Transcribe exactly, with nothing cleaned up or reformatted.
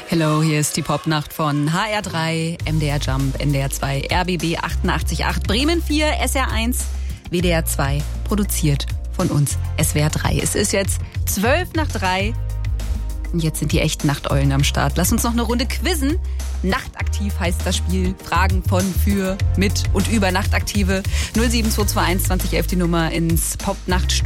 Hello, hier ist die Popnacht von H R drei, M D R Jump, N D R zwei, R B B achtundachtzig Komma acht, Bremen vier, S R eins, W D R zwei, produziert von uns S W R drei. Es ist jetzt zwölf nach drei und jetzt sind die echten Nachteulen am Start. Lass uns noch eine Runde quizzen. Nachtaktiv heißt das Spiel. Fragen von, für, mit und über Nachtaktive. null sieben zwei zwei eins zwanzig elf die Nummer ins Popnacht